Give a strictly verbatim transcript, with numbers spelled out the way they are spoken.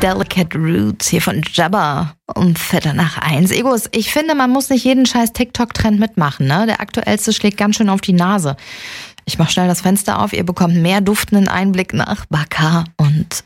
Delicate Roots hier von Jabba um Viertel nach eins. Egos, ich finde, man muss nicht jeden scheiß TikTok-Trend mitmachen, ne? Der aktuellste schlägt ganz schön auf die Nase. Ich mach schnell das Fenster auf, ihr bekommt mehr duftenden Einblick nach Bakar und